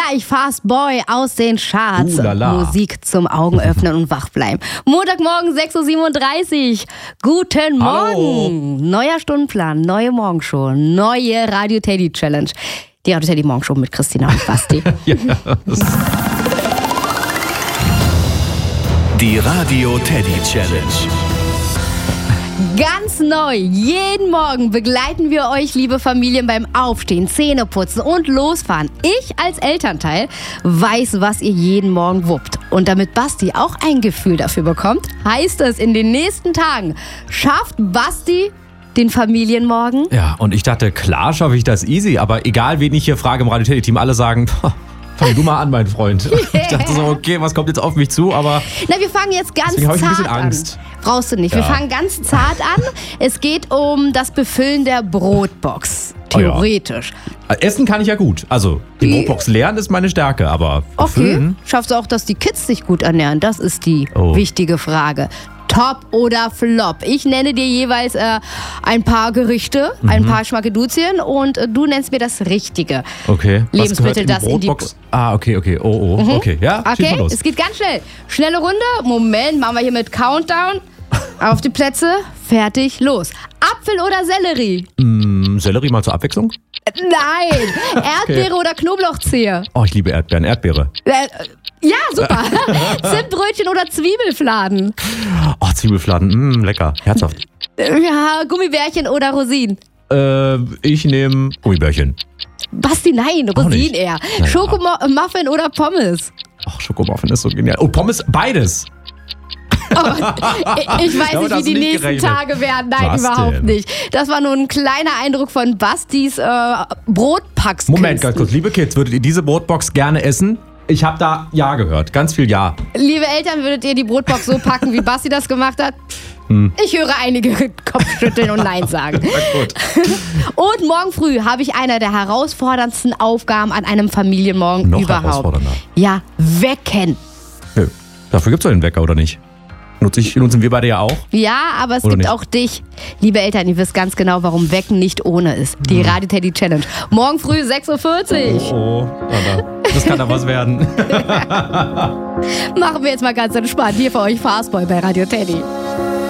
Gleich Fast Boy aus den Charts. Lala. Musik zum Augenöffnen und wachbleiben. Montagmorgen 6.37 Uhr. Guten Morgen. Hallo. Neuer Stundenplan, neue Morgenshow, neue Radio Teddy Challenge. Die Radio Teddy Morgenshow mit Christina und Basti. Ja, Die Radio Teddy Challenge. Ganz neu, jeden Morgen begleiten wir euch, liebe Familien, beim Aufstehen, Zähneputzen und Losfahren. Ich als Elternteil weiß, was ihr jeden Morgen wuppt. Und damit Basti auch ein Gefühl dafür bekommt, heißt es in den nächsten Tagen, schafft Basti den Familienmorgen? Ja, und ich dachte, klar schaffe ich das easy, aber egal, wen ich hier frage im Radio Teddy Team, alle sagen, fang du mal an, mein Freund. Ich dachte so, okay, was kommt jetzt auf mich zu, aber Na, wir fangen jetzt ganz deswegen habe ich ein bisschen zart an. Angst. Brauchst du nicht. Wir Ja. fangen ganz zart an. Es geht um das Befüllen der Brotbox. Theoretisch. Essen kann ich ja gut. Also, die Brotbox leeren ist meine Stärke, aber Okay. befüllen? Schaffst du auch, dass die Kids sich gut ernähren? Das ist die wichtige Frage. Top oder Flop? Ich nenne dir jeweils ein paar Gerichte, ein paar Schmackeduzien und du nennst mir das Richtige. Okay. Was Lebensmittel, gehört das in die Brotbox? Okay. Oh. Okay, ja, schieß mal Okay, los. es geht ganz schnell. Schnelle Runde. Moment, machen wir hier mit Countdown. Auf die Plätze, fertig, los. Apfel oder Sellerie? Sellerie mal zur Abwechslung? Nein. Erdbeere oder Knoblauchzehe? Oh, ich liebe Erdbeeren. Erdbeere. Ja, super. Zimtbrötchen oder Zwiebelfladen? Oh, Zwiebelfladen. Lecker. Herzhaft. Ja, Gummibärchen oder Rosinen? Ich nehme Gummibärchen. Basti, nein, Auch Rosinen nicht. eher. Naja. Schokomuffin oder Pommes? Ach, Schokomuffin ist so genial. Oh, Pommes, beides. Ich weiß Damit nicht, hast wie du die nicht nächsten gerechnet. Tage werden. Nein, Was überhaupt denn? nicht. Das war nur ein kleiner Eindruck von Bastis Brotpacks. Moment, ganz kurz. Liebe Kids, würdet ihr diese Brotbox gerne essen? Ich habe da Ja gehört. Ganz viel Ja. Liebe Eltern, würdet ihr die Brotbox so packen, wie Basti das gemacht hat? Ich höre einige Kopfschütteln und Nein sagen. Na gut. Und morgen früh habe ich eine der herausforderndsten Aufgaben an einem Familienmorgen Noch überhaupt. herausfordernder. Ja, wecken. Nö. Dafür gibt's doch den Wecker, oder nicht? Nutzen wir beide ja auch. Ja, aber es Oder gibt nicht? auch dich. Liebe Eltern, ihr wisst ganz genau, warum Wecken nicht ohne ist. Die Radio Teddy Challenge. Morgen früh 6.40 Uhr. Oh, das kann da was werden. Machen wir jetzt mal ganz entspannt. Hier für euch Fastboy bei Radio Teddy.